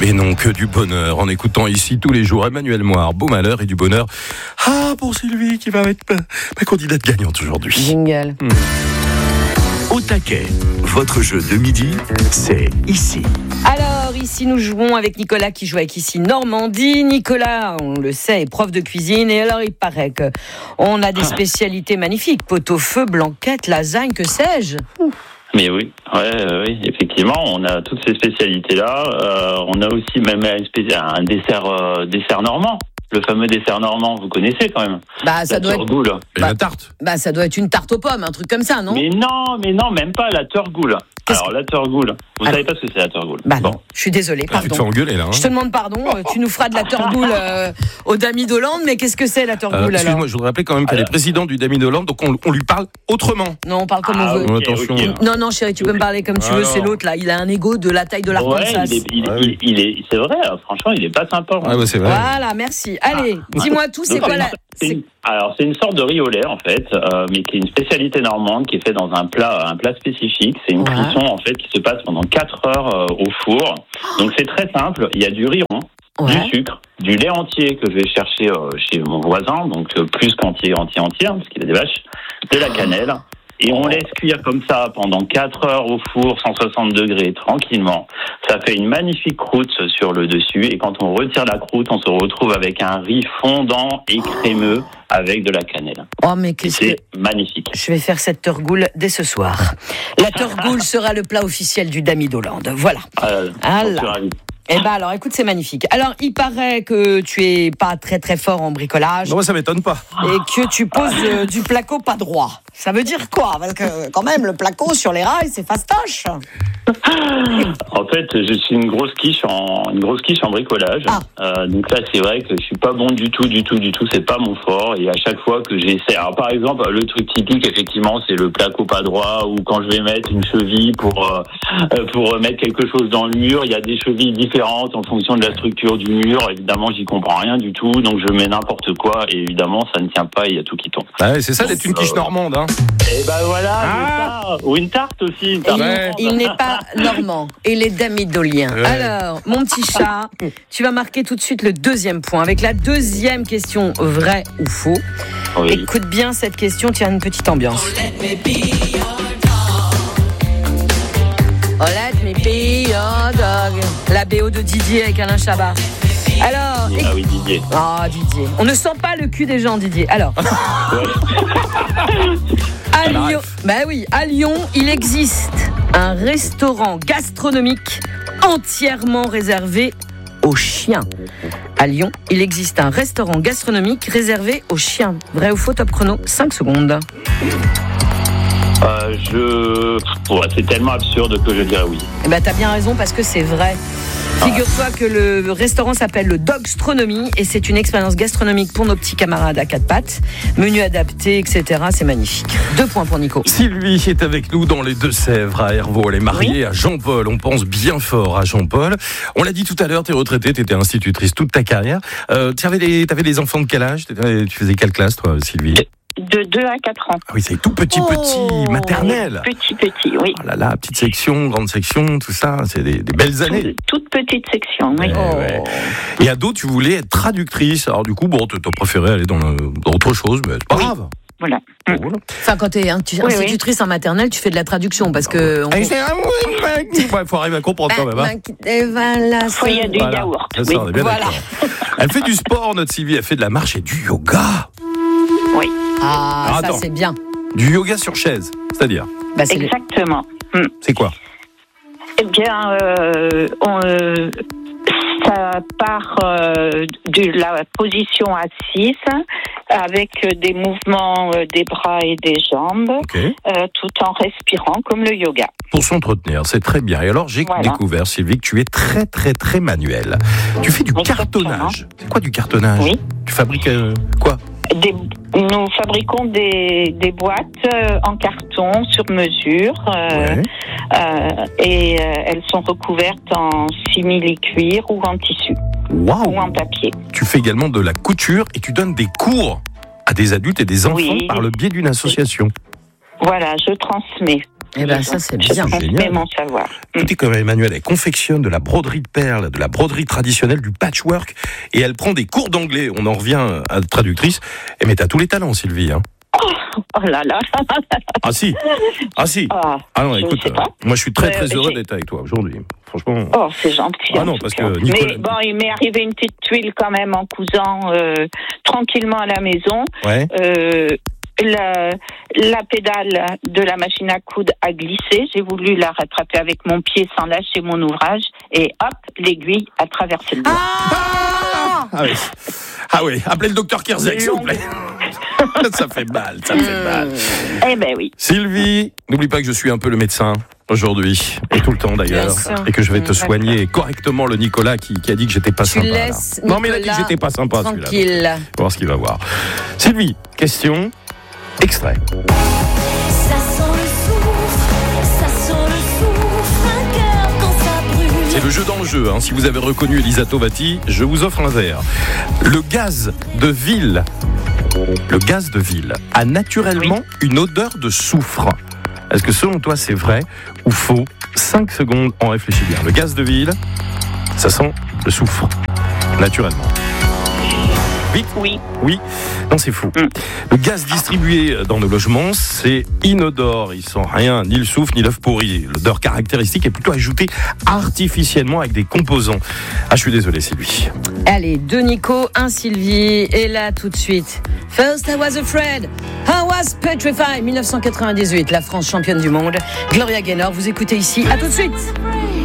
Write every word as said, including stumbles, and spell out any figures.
Mais non, que du bonheur en écoutant ici tous les jours Emmanuel Moire, beau malheur et du bonheur. Ah, pour Sylvie qui va être ma, ma candidate gagnante aujourd'hui. Jingle. Mmh. Au taquet, votre jeu de midi, c'est ici. Alors, ici, nous jouons avec Nicolas qui joue avec ici Normandie. Nicolas, on le sait, est prof de cuisine. Et alors, il paraît qu'on a des spécialités magnifiques. Pot-au-feu, blanquette, lasagne, que sais-je. Mais oui, ouais, euh, oui, effectivement, on a toutes ces spécialités-là. Euh, on a aussi même un, spéci- un dessert, euh, dessert normand. Le fameux dessert normand, vous connaissez quand même. Bah, ça la doit turgoule. être... Et bah, la tarte. Bah, ça doit être une tarte aux pommes, un truc comme ça, non? Mais non, mais non, même pas la turgoule. Qu'est-ce Alors, la turgoule, vous Ah. savez pas ce que c'est la turgoule? Bah Bon. non, je suis désolée, Ah, tu te fais pardon. engueuler là. Hein. Je te demande pardon, euh, tu nous feras de la turgoule euh, au Dami d'Hollande, mais qu'est-ce que c'est la Euh, turgoule alors? excuse-moi, je voudrais rappeler quand même qu'elle est présidente du Dami d'Hollande, donc on, on lui parle autrement. Non, on parle comme Ah, on veut. ok, Attention. ok. Non, non, chérie, tu peux me parler comme tu veux, Alors. c'est l'autre là, il a un ego de la taille de Ouais, l'Arkansas. il est, il, Ah il- oui. il est, c'est vrai, franchement, il est pas sympa. Ah bah c'est vrai. Voilà, merci. Allez, dis-moi tout, c'est Donc, quoi la... c'est une- Alors, c'est une sorte de riz au lait, en fait, euh, mais qui est une spécialité normande, qui est fait dans un plat, un plat spécifique. C'est une Ouais. cuisson, en fait, qui se passe pendant quatre heures euh, au four. Donc, c'est très simple. Il y a du riz rond, Ouais. du sucre, du lait entier que je vais chercher euh, chez mon voisin, donc euh, plus qu'entier, entier, entier, hein, parce qu'il a des vaches, de la cannelle. Et on laisse cuire comme ça pendant quatre heures au four, cent soixante degrés, tranquillement. Ça fait une magnifique croûte sur le dessus. Et quand on retire la croûte, on se retrouve avec un riz fondant et crémeux avec de la cannelle. Oh, mais Et qu'est-ce que... c'est magnifique. Je vais faire cette turgoule dès ce soir. La turgoule sera le plat officiel du Dami d'Hollande. Voilà. Euh, Ah j'en là. suis ravi. Eh ben alors, écoute, c'est magnifique. Alors, il paraît que tu es pas très très fort en bricolage Non, moi, ça m'étonne pas. et que tu poses euh, du placo pas droit. Ça veut dire quoi? Parce que quand même, le placo sur les rails, c'est fastoche. En fait, je suis une grosse quiche en une grosse quiche en bricolage. Ah. Euh, donc là, c'est vrai que je suis pas bon du tout, du tout, du tout. C'est pas mon fort. Et à chaque fois que j'essaie, alors par exemple, le truc typique, effectivement, c'est le placo pas droit. Ou quand je vais mettre une cheville pour euh, pour mettre quelque chose dans le mur, il y a des chevilles différentes en fonction de la structure du mur. Évidemment, j'y comprends rien du tout. Donc je mets n'importe quoi. Et évidemment, ça ne tient pas. Il y a tout qui tombe. Ah, ouais, c'est ça d'être une quiche normande. Hein. Et ben voilà. Ah. c'est ça. Ou une tarte aussi. Une Et tarte il, normande. il n'est pas normand. Et les Damidoliens. Ouais. Alors, mon petit chat, tu vas marquer tout de suite le deuxième point avec la deuxième question, vrai ou faux. Oui. Écoute bien cette question, tiens une petite ambiance. Oh, let me be your dog. La B O de Didier avec Alain Chabat. Alors, Ah oui, Didier. ah Didier, on ne sent pas le cul des gens, Didier. Alors, à Lyon, bah oui, à Lyon, il existe un restaurant gastronomique entièrement réservé aux chiens. À Lyon, il existe un restaurant gastronomique réservé aux chiens. Vrai ou faux, top chrono, cinq secondes. Euh, je... Ouais, c'est tellement absurde que je dirais oui. Eh ben, t'as bien raison parce que c'est vrai. Figure-toi que le restaurant s'appelle le Dogstronomie et c'est une expérience gastronomique pour nos petits camarades à quatre pattes. Menu adapté, et cetera. C'est magnifique. Deux points pour Nico. Sylvie est avec nous dans les Deux-Sèvres à Hervaux. Elle est mariée à Jean-Paul. On pense bien fort à Jean-Paul. On l'a dit tout à l'heure, t'es retraitée, t'étais institutrice toute ta carrière. Euh, tu avais des, t'avais des enfants de quel âge? Tu faisais quelle classe, toi, Sylvie? De deux à quatre ans. Ah oui, c'est tout petit, Oh. petit, maternelle. Petit, petit, oui. Oh là là, petite section, grande section, tout ça, c'est des, des belles années. Toute petite section, oui. Eh ouais. Et ado, tu voulais être traductrice. Alors du coup, bon, t'as préféré aller dans, le, dans autre chose, mais c'est pas Oui. grave. Voilà. Bon, voilà. Enfin, quand t'es institutrice en maternelle, tu fais de la traduction parce que... on- Eh, c'est un ouais, faut arriver à comprendre quand même. Hein. Eh ben, là, Fois, il y a du Voilà. yaourt. C'est ça, Oui. on est bien Voilà. d'accord. Elle fait du sport, notre Sylvie. Elle fait de la marche et du yoga. Oui, Ah, Alors, ça attends. c'est bien. Du yoga sur chaise, c'est-à-dire, Bah, c'est le- exactement. Hmm. c'est quoi? Eh bien, euh, on, euh, ça part euh, de la position assise avec des mouvements euh, des bras et des jambes, Ok. euh, tout en respirant comme le yoga. Pour s'entretenir, c'est très bien. Et alors, j'ai Voilà. découvert, Sylvie, que tu es très, très, très manuel. Tu fais du Exactement. cartonnage. C'est quoi du cartonnage? Oui. Tu fabriques euh, quoi? Des, nous fabriquons des, des boîtes euh, en carton sur mesure euh, Ouais. euh, et euh, elles sont recouvertes en simili-cuir ou en tissu ou Waouh! en papier. Tu fais également de la couture et tu donnes des cours à des adultes et des enfants Oui. par le biais d'une association. Voilà, je transmets. Eh ben ça c'est bien. Je Génial. mon savoir. Écoutez, comme Emmanuel, elle confectionne de la broderie de perles, de la broderie traditionnelle, du patchwork, et elle prend des cours d'anglais. On en revient à la traductrice. Et mais t'as tous les talents, Sylvie. Hein. Oh là là. Ah si, ah si. Ah, Ah non, je écoute, sais pas. euh, moi je suis très Ouais, très heureux j'ai- d'être avec toi aujourd'hui. Franchement. Oh, c'est gentil. Ah en non, tout parce cas. que Nicolas- Mais bon, il m'est arrivé une petite tuile quand même en cousant euh, tranquillement à la maison. Ouais. Euh, la, la pédale de la machine à coudre a glissé. J'ai voulu la rattraper avec mon pied sans lâcher mon ouvrage. Et hop, l'aiguille a traversé le doigt. Ah Ah oui. Ah oui. Appelez le docteur Kerzek, s'il vous plaît. Ça fait mal, ça me fait mal. Eh ben oui. Sylvie, n'oublie pas que je suis un peu le médecin aujourd'hui, et tout le temps d'ailleurs, Bien sûr. et que je vais te Mmh, soigner correctement le Nicolas qui, qui a dit que j'étais pas Tu sympa. là. laisses Non mais il a dit que Nicolas j'étais pas sympa celui-là. tranquille. On va voir ce qu'il va voir. Sylvie, question, extrait. Ça sent le soufre, ça sent le soufre, un cœur quand ça brûle. C'est le jeu dans le jeu, hein. Si vous avez reconnu Elisa Tovati, je vous offre un verre. Le gaz de ville, le gaz de ville a naturellement une odeur de soufre. Est-ce que selon toi c'est vrai ou faux? cinq secondes, on réfléchit bien. Le gaz de ville, ça sent le soufre, naturellement. Vite. Oui. Oui. Non, c'est faux. Mm. Le gaz distribué dans nos logements, c'est inodore. Il sent rien, ni le soufre, ni l'œuf pourri. L'odeur caractéristique est plutôt ajoutée artificiellement avec des composants. Ah, je suis désolé, Sylvie. Allez, deux Nico, un Sylvie, et là tout de suite. First I was afraid, I was petrified, dix-neuf cent quatre-vingt-dix-huit, la France championne du monde. Gloria Gaynor, vous écoutez ici, à tout de suite.